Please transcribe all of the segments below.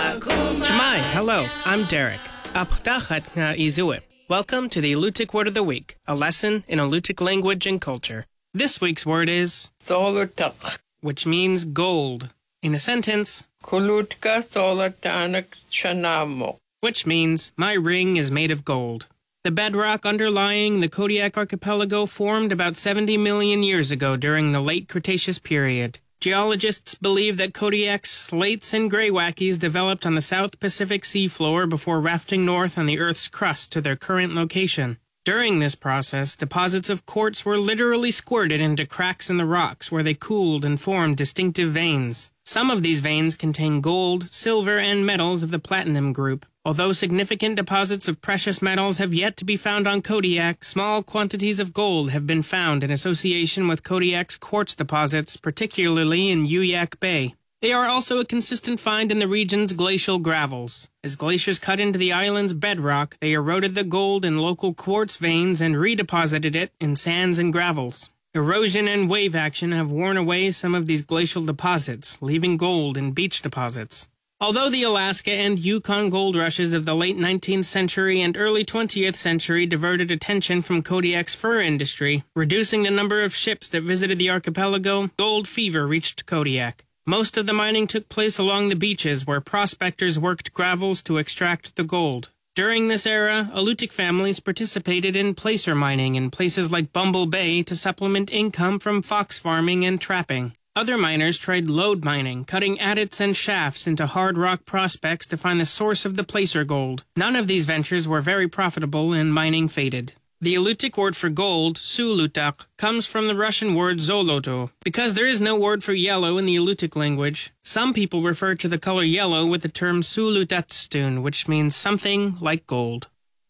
Shemai, hello, I'm Derek. Aptachat nga izue. Welcome to the Alutiiq Word of the Week, a lesson in Alutiiq language and culture. This week's word is Tholutak. which means gold. In a sentence, Kulutka tholatanak chanamo. which means my ring is made of gold. The bedrock underlying the Kodiak archipelago formed about 70 million years ago during the late Cretaceous period. Geologists believe that Kodiak's slates and greywackies developed on the South Pacific seafloor before rafting north on the Earth's crust to their current location. During this process, deposits of quartz were literally squirted into cracks in the rocks where they cooled and formed distinctive veins. Some of these veins contain gold, silver, and metals of the platinum group. Although significant deposits of precious metals have yet to be found on Kodiak, small quantities of gold have been found in association with Kodiak's quartz deposits, particularly in Uyak Bay. They are also a consistent find in the region's glacial gravels. As glaciers cut into the island's bedrock, they eroded the gold in local quartz veins and redeposited it in sands and gravels. Erosion and wave action have worn away some of these glacial deposits, leaving gold in beach deposits. Although the Alaska and Yukon gold rushes of the late 19th century and early 20th century diverted attention from Kodiak's fur industry, reducing the number of ships that visited the archipelago, gold fever reached Kodiak. Most of the mining took place along the beaches where prospectors worked gravels to extract the gold. During this era, Alutiiq families participated in placer mining in places like Bumble Bay to supplement income from fox farming and trapping. Other miners tried lode mining, cutting adits and shafts into hard rock prospects to find the source of the placer gold. None of these ventures were very profitable and mining faded. The Alutiiq word for gold, sulutak, comes from the Russian word zoloto. Because there is no word for yellow in the Alutiiq language, some people refer to the color yellow with the term sulutatstun, which means something like gold.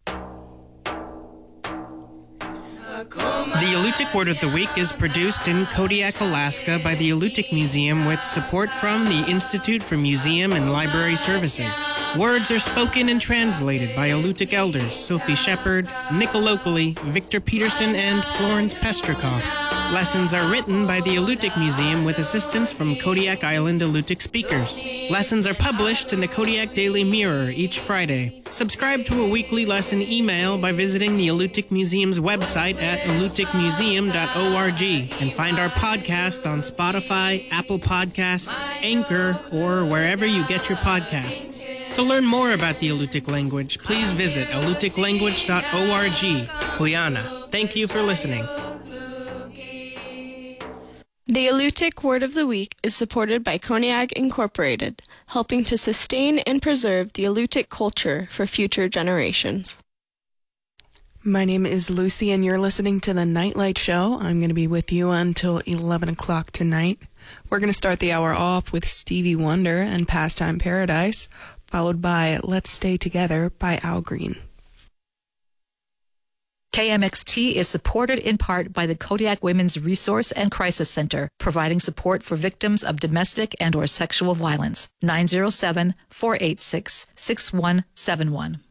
The Alutiiq Word of the Week is produced in Kodiak, Alaska by the Alutiiq Museum with support from the Institute for Museum and Library Services. Words are spoken and translated by Alutiiq elders Sophie Shepard, Nicole Oakley, Victor Peterson, and Florence Pestrikoff. Lessons are written by the Alutiiq Museum with assistance from Kodiak Island Alutiiq speakers. Lessons are published in the Kodiak Daily Mirror each Friday. Subscribe to a weekly lesson email by visiting the Alutiiq Museum's website at alutiiqmuseum.org and find our podcast on Spotify, Apple Podcasts, Anchor, or wherever you get your podcasts. To learn more about the Alutiiq language, please visit alutiiqlanguage.org. Huyana. Thank you for listening. The Alutiiq Word of the Week is supported by Koniag Incorporated, helping to sustain and preserve the Alutiiq culture for future generations. My name is Lucy, and you're listening to the Nightlight Show. I'm going to be with you until 11 o'clock tonight. We're going to start the hour off with Stevie Wonder and Pastime Paradise, followed by Let's Stay Together by Al Green. KMXT is supported in part by the Kodiak Women's Resource and Crisis Center, providing support for victims of domestic and/or sexual violence. 907-486-6171.